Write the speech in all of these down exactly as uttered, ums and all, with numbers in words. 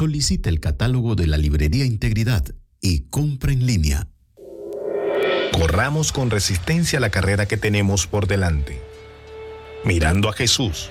Solicita el catálogo de la librería Integridad y compra en línea. Corramos con resistencia la carrera que tenemos por delante, mirando a Jesús,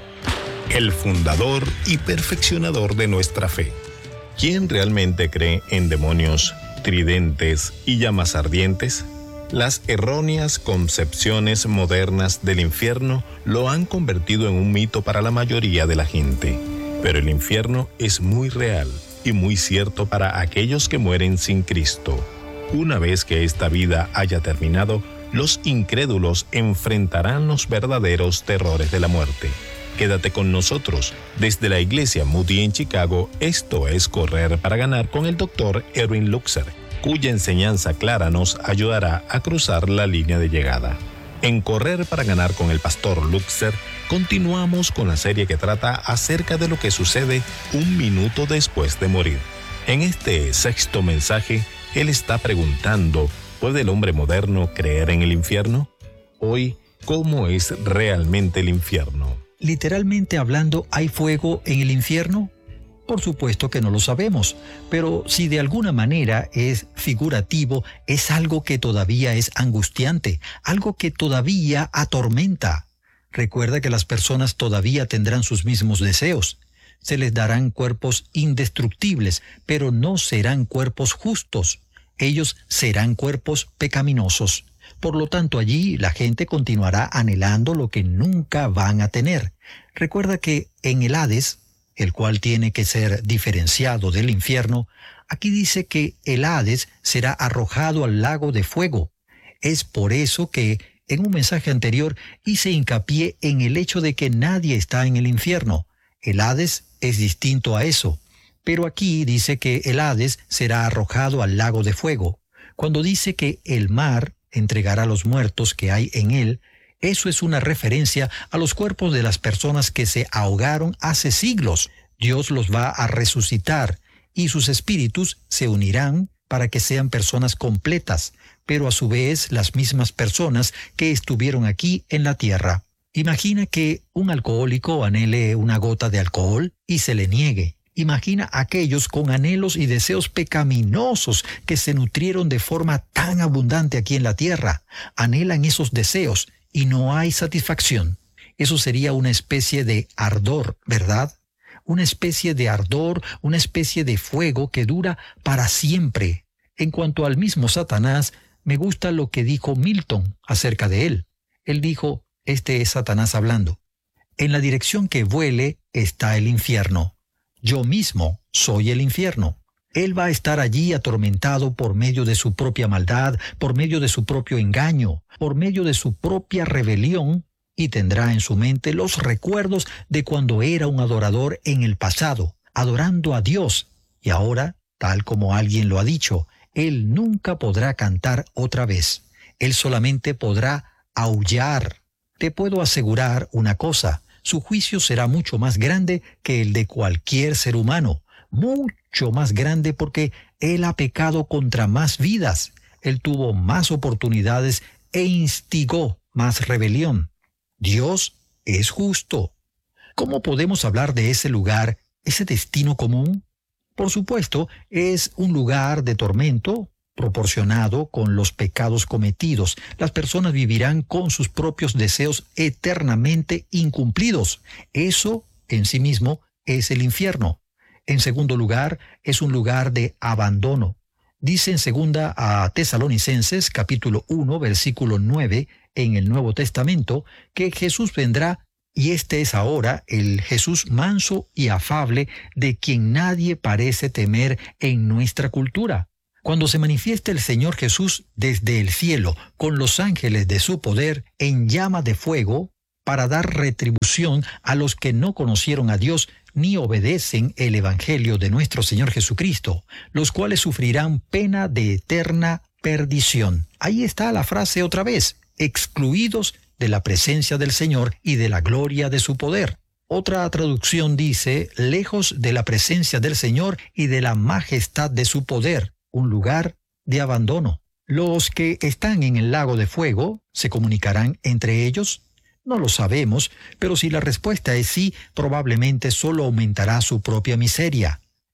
el fundador y perfeccionador de nuestra fe. ¿Quién realmente cree en demonios, tridentes y llamas ardientes? Las erróneas concepciones modernas del infierno lo han convertido en un mito para la mayoría de la gente. Pero el infierno es muy real y muy cierto para aquellos que mueren sin Cristo. Una vez que esta vida haya terminado, los incrédulos enfrentarán los verdaderos terrores de la muerte. Quédate con nosotros. Desde la iglesia Moody en Chicago, esto es Correr para Ganar con el doctor Erwin Luxer, cuya enseñanza clara nos ayudará a cruzar la línea de llegada. En Correr para Ganar con el pastor Luxer, continuamos con la serie que trata acerca de lo que sucede un minuto después de morir. En este sexto mensaje, él está preguntando, ¿puede el hombre moderno creer en el infierno? Hoy, ¿cómo es realmente el infierno? Literalmente hablando, ¿hay fuego en el infierno? Por supuesto que no lo sabemos, pero si de alguna manera es figurativo, es algo que todavía es angustiante, algo que todavía atormenta. Recuerda que las personas todavía tendrán sus mismos deseos. Se les darán cuerpos indestructibles, pero no serán cuerpos justos. Ellos serán cuerpos pecaminosos. Por lo tanto, allí la gente continuará anhelando lo que nunca van a tener. Recuerda que en el Hades, el cual tiene que ser diferenciado del infierno, aquí dice que el Hades será arrojado al lago de fuego. Es por eso que en un mensaje anterior hice hincapié en el hecho de que nadie está en el infierno. El Hades es distinto a eso, pero aquí dice que el Hades será arrojado al lago de fuego. Cuando dice que el mar entregará a los muertos que hay en él, eso es una referencia a los cuerpos de las personas que se ahogaron hace siglos. Dios los va a resucitar y sus espíritus se unirán para que sean personas completas, pero a su vez las mismas personas que estuvieron aquí en la tierra. Imagina que un alcohólico anhele una gota de alcohol y se le niegue. Imagina a aquellos con anhelos y deseos pecaminosos que se nutrieron de forma tan abundante aquí en la tierra. Anhelan esos deseos y no hay satisfacción. Eso sería una especie de ardor, ¿verdad? Una especie de ardor, una especie de fuego que dura para siempre. En cuanto al mismo Satanás, me gusta lo que dijo Milton acerca de él. Él dijo, este es Satanás hablando: en la dirección que vuele está el infierno. Yo mismo soy el infierno. Él va a estar allí atormentado por medio de su propia maldad, por medio de su propio engaño, por medio de su propia rebelión, y tendrá en su mente los recuerdos de cuando era un adorador en el pasado, adorando a Dios. Y ahora, tal como alguien lo ha dicho, él nunca podrá cantar otra vez. Él solamente podrá aullar. Te puedo asegurar una cosa: su juicio será mucho más grande que el de cualquier ser humano, mucho más grande porque él ha pecado contra más vidas, él tuvo más oportunidades e instigó más rebelión. Dios es justo. ¿Cómo podemos hablar de ese lugar, ese destino común? Por supuesto, es un lugar de tormento proporcionado con los pecados cometidos. Las personas vivirán con sus propios deseos eternamente incumplidos. Eso, en sí mismo, es el infierno. En segundo lugar, es un lugar de abandono. Dice en segunda a Tesalonicenses, capítulo uno, versículo nueve, en el Nuevo Testamento, que Jesús vendrá, y este es ahora el Jesús manso y afable de quien nadie parece temer en nuestra cultura. Cuando se manifieste el Señor Jesús desde el cielo con los ángeles de su poder en llama de fuego para dar retribución a los que no conocieron a Dios ni obedecen el Evangelio de nuestro Señor Jesucristo, los cuales sufrirán pena de eterna perdición. Ahí está la frase otra vez: excluidos de la presencia del Señor y de la gloria de su poder. Otra traducción dice, lejos de la presencia del Señor y de la majestad de su poder. Un lugar de abandono. ¿Los que están en el lago de fuego se comunicarán entre ellos? No lo sabemos, pero si la respuesta es sí, probablemente solo aumentará su propia miseria.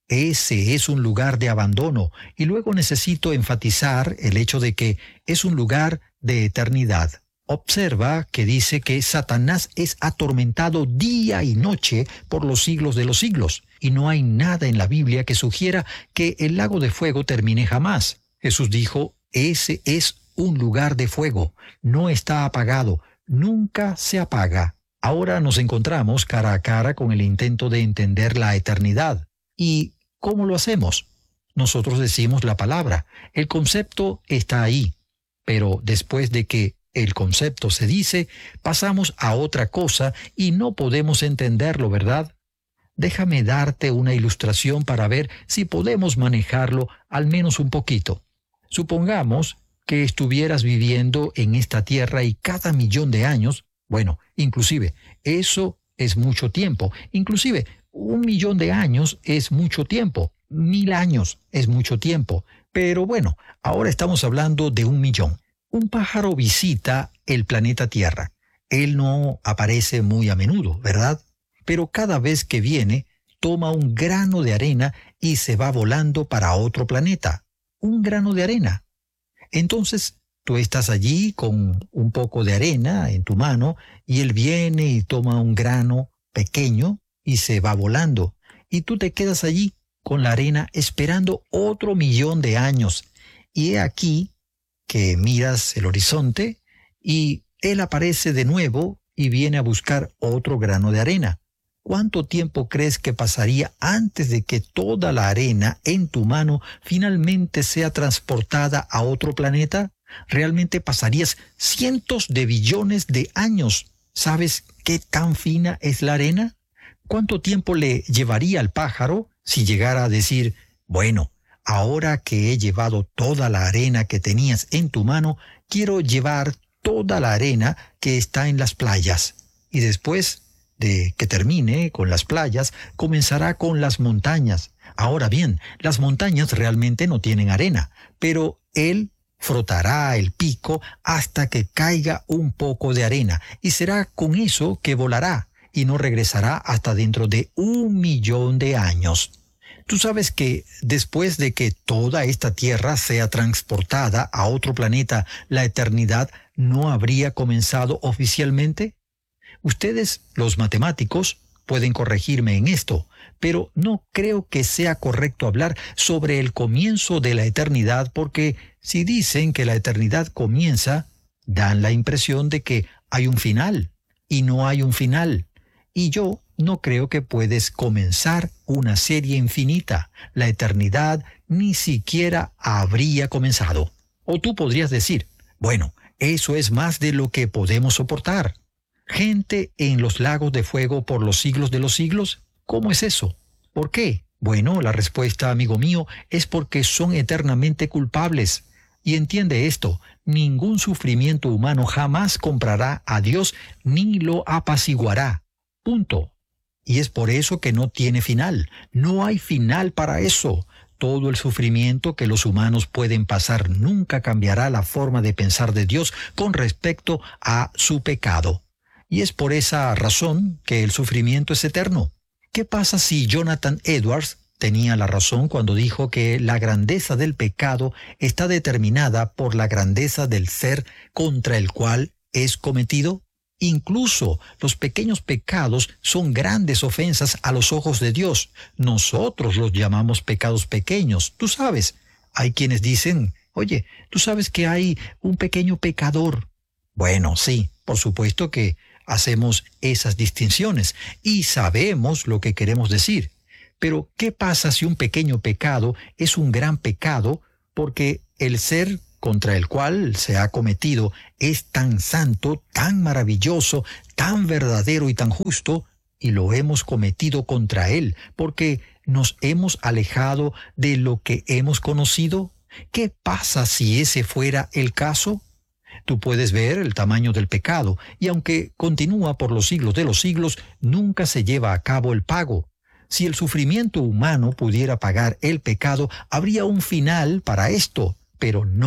Ese es un lugar de abandono, y luego necesito enfatizar el hecho de que es un lugar de eternidad. Observa que dice que Satanás es atormentado día y noche por los siglos de los siglos, y no hay nada en la Biblia que sugiera que el lago de fuego termine jamás. Jesús dijo, ese es un lugar de fuego, no está apagado, nunca se apaga. Ahora nos encontramos cara a cara con el intento de entender la eternidad. ¿Y cómo lo hacemos? Nosotros decimos la palabra, el concepto está ahí, pero después de que el concepto se dice, pasamos a otra cosa y no podemos entenderlo, ¿verdad? Déjame darte una ilustración para ver si podemos manejarlo al menos un poquito. Supongamos que estuvieras viviendo en esta tierra y cada millón de años, bueno, inclusive, eso es mucho tiempo, inclusive un millón de años es mucho tiempo, mil años es mucho tiempo, pero bueno, ahora estamos hablando de un millón. Un pájaro visita el planeta Tierra. Él no aparece muy a menudo, ¿verdad? Pero cada vez que viene, toma un grano de arena y se va volando para otro planeta. Un grano de arena. Entonces, tú estás allí con un poco de arena en tu mano y él viene y toma un grano pequeño y se va volando. Y tú te quedas allí con la arena esperando otro millón de años. Y he aquí que miras el horizonte y él aparece de nuevo y viene a buscar otro grano de arena. ¿Cuánto tiempo crees que pasaría antes de que toda la arena en tu mano finalmente sea transportada a otro planeta? Realmente pasarías cientos de billones de años. ¿Sabes qué tan fina es la arena? ¿Cuánto tiempo le llevaría al pájaro si llegara a decir, bueno, ahora que he llevado toda la arena que tenías en tu mano, quiero llevar toda la arena que está en las playas? Y después de que termine con las playas, comenzará con las montañas. Ahora bien, las montañas realmente no tienen arena, pero él frotará el pico hasta que caiga un poco de arena, y será con eso que volará, y no regresará hasta dentro de un millón de años. ¿Tú sabes que después de que toda esta tierra sea transportada a otro planeta, la eternidad no habría comenzado oficialmente? Ustedes, los matemáticos, pueden corregirme en esto, pero no creo que sea correcto hablar sobre el comienzo de la eternidad, porque si dicen que la eternidad comienza, dan la impresión de que hay un final, y no hay un final. Y yo no creo que puedes comenzar una serie infinita. La eternidad ni siquiera habría comenzado. O tú podrías decir, bueno, eso es más de lo que podemos soportar. ¿Gente en los lagos de fuego por los siglos de los siglos? ¿Cómo es eso? ¿Por qué? Bueno, la respuesta, amigo mío, es porque son eternamente culpables. Y entiende esto, ningún sufrimiento humano jamás comprará a Dios ni lo apaciguará. Punto. Y es por eso que no tiene final. No hay final para eso. Todo el sufrimiento que los humanos pueden pasar nunca cambiará la forma de pensar de Dios con respecto a su pecado. Y es por esa razón que el sufrimiento es eterno. ¿Qué pasa si Jonathan Edwards tenía la razón cuando dijo que la grandeza del pecado está determinada por la grandeza del ser contra el cual es cometido? Incluso los pequeños pecados son grandes ofensas a los ojos de Dios. Nosotros los llamamos pecados pequeños. Tú sabes, hay quienes dicen, oye, ¿tú sabes que hay un pequeño pecador? Bueno, sí, por supuesto que hacemos esas distinciones y sabemos lo que queremos decir. Pero, ¿qué pasa si un pequeño pecado es un gran pecado porque el ser contra el cual se ha cometido es tan santo, tan maravilloso, tan verdadero y tan justo, y lo hemos cometido contra él porque nos hemos alejado de lo que hemos conocido? ¿Qué pasa si ese fuera el caso? Tú puedes ver el tamaño del pecado, y aunque continúa por los siglos de los siglos, nunca se lleva a cabo el pago. Si el sufrimiento humano pudiera pagar el pecado, habría un final para esto, pero no